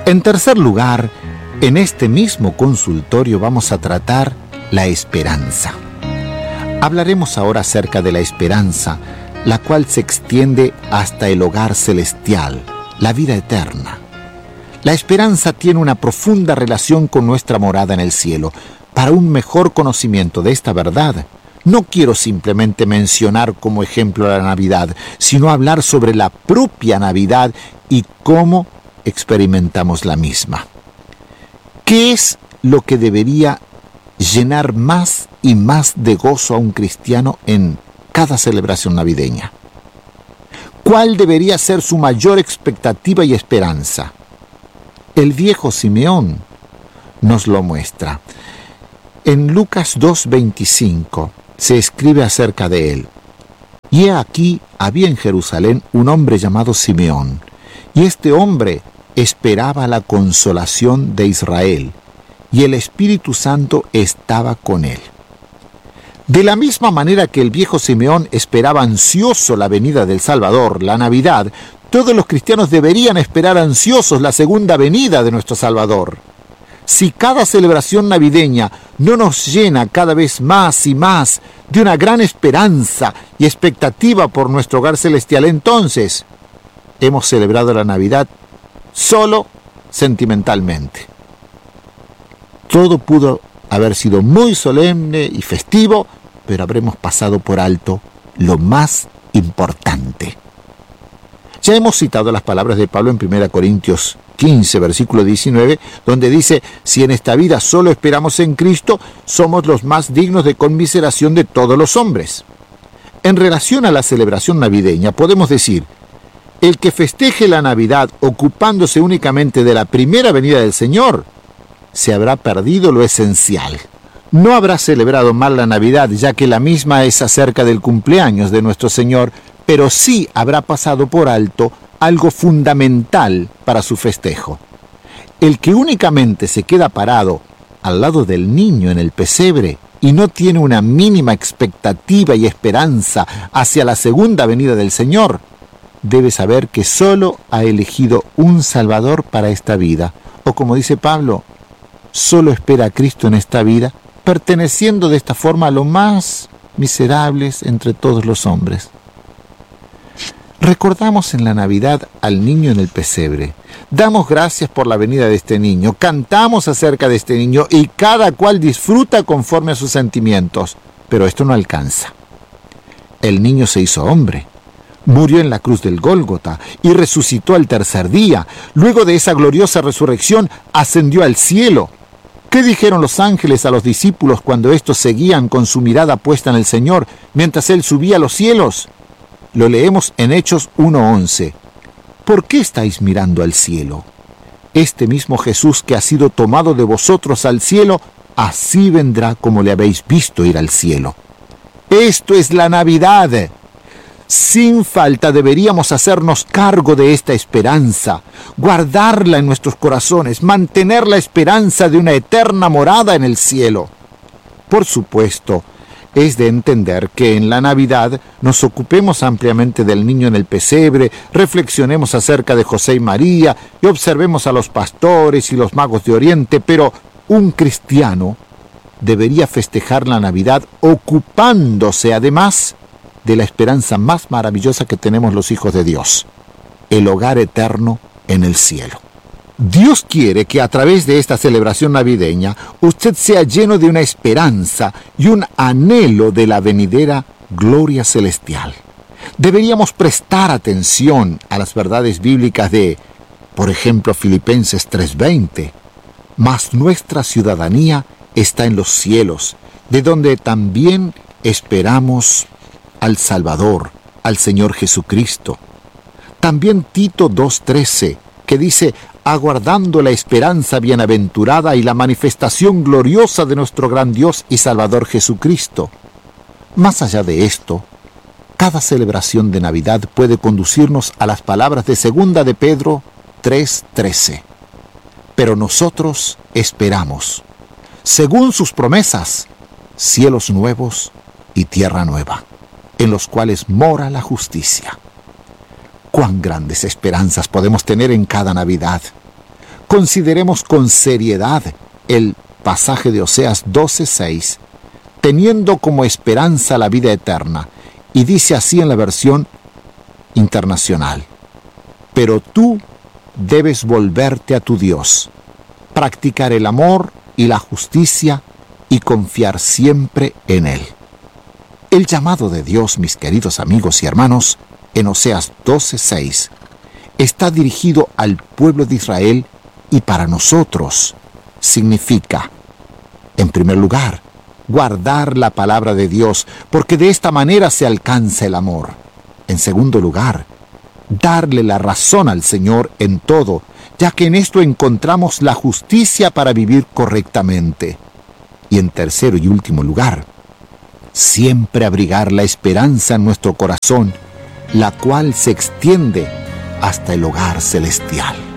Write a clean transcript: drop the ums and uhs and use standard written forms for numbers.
En tercer lugar, en este mismo consultorio vamos a tratar la esperanza. Hablaremos ahora acerca de la esperanza, la cual se extiende hasta el hogar celestial, la vida eterna. La esperanza tiene una profunda relación con nuestra morada en el cielo. Para un mejor conocimiento de esta verdad, no quiero simplemente mencionar como ejemplo la Navidad, sino hablar sobre la propia Navidad y cómo experimentamos la misma. ¿Qué es lo que debería llenar más y más de gozo a un cristiano en cada celebración navideña? ¿Cuál debería ser su mayor expectativa y esperanza? El viejo Simeón nos lo muestra. En Lucas 2:25 se escribe acerca de él: y he aquí había en Jerusalén un hombre llamado Simeón, y este hombre esperaba la consolación de Israel, y el Espíritu Santo estaba con él. De la misma manera que el viejo Simeón esperaba ansioso la venida del Salvador, la Navidad, todos los cristianos deberían esperar ansiosos la segunda venida de nuestro Salvador. Si cada celebración navideña no nos llena cada vez más y más de una gran esperanza y expectativa por nuestro hogar celestial, entonces hemos celebrado la Navidad solo sentimentalmente. Todo pudo haber sido muy solemne y festivo, pero habremos pasado por alto lo más importante. Ya hemos citado las palabras de Pablo en 1 Corintios 15, versículo 19, donde dice: si en esta vida solo esperamos en Cristo, somos los más dignos de conmiseración de todos los hombres. En relación a la celebración navideña, podemos decir: el que festeje la Navidad ocupándose únicamente de la primera venida del Señor, se habrá perdido lo esencial. No habrá celebrado mal la Navidad, ya que la misma es acerca del cumpleaños de nuestro Señor, pero sí habrá pasado por alto algo fundamental para su festejo. El que únicamente se queda parado al lado del niño en el pesebre y no tiene una mínima expectativa y esperanza hacia la segunda venida del Señor, debe saber que solo ha elegido un Salvador para esta vida, o como dice Pablo, solo espera a Cristo en esta vida, perteneciendo de esta forma a los más miserables entre todos los hombres. Recordamos en la Navidad al niño en el pesebre. Damos gracias por la venida de este niño, cantamos acerca de este niño y cada cual disfruta conforme a sus sentimientos. Pero esto no alcanza. El niño se hizo hombre, murió en la cruz del Gólgota y resucitó al tercer día. Luego de esa gloriosa resurrección, ascendió al cielo. ¿Qué dijeron los ángeles a los discípulos cuando estos seguían con su mirada puesta en el Señor mientras Él subía a los cielos? Lo leemos en Hechos 1:11. ¿Por qué estáis mirando al cielo? Este mismo Jesús que ha sido tomado de vosotros al cielo, así vendrá como le habéis visto ir al cielo. Esto es la Navidad. Sin falta deberíamos hacernos cargo de esta esperanza, guardarla en nuestros corazones, mantener la esperanza de una eterna morada en el cielo. Por supuesto, es de entender que en la Navidad nos ocupemos ampliamente del niño en el pesebre, reflexionemos acerca de José y María y observemos a los pastores y los magos de Oriente, pero un cristiano debería festejar la Navidad ocupándose además de la esperanza más maravillosa que tenemos los hijos de Dios, el hogar eterno en el cielo. Dios quiere que a través de esta celebración navideña usted sea lleno de una esperanza y un anhelo de la venidera gloria celestial. Deberíamos prestar atención a las verdades bíblicas de, por ejemplo, Filipenses 3:20. Mas nuestra ciudadanía está en los cielos, de donde también esperamos al Salvador, al Señor Jesucristo. También Tito 2:13, que dice: aguardando la esperanza bienaventurada y la manifestación gloriosa de nuestro gran Dios y Salvador Jesucristo. Más allá de esto, cada celebración de Navidad puede conducirnos a las palabras de 2 de Pedro 3:13. Pero nosotros esperamos, según sus promesas, cielos nuevos y tierra nueva, en los cuales mora la justicia. ¡Cuán grandes esperanzas podemos tener en cada Navidad! consideremos con seriedad el pasaje de Oseas 12:6, teniendo como esperanza la vida eterna, y dice así en la versión internacional: pero tú debes volverte a tu Dios, practicar el amor y la justicia y confiar siempre en Él. El llamado de Dios, mis queridos amigos y hermanos, en Oseas 12:6, está dirigido al pueblo de Israel y para nosotros significa, en primer lugar, guardar la palabra de Dios, porque de esta manera se alcanza el amor. En segundo lugar, darle la razón al Señor en todo, ya que en esto encontramos la justicia para vivir correctamente. Y en tercero y último lugar, siempre abrigar la esperanza en nuestro corazón, la cual se extiende hasta el hogar celestial.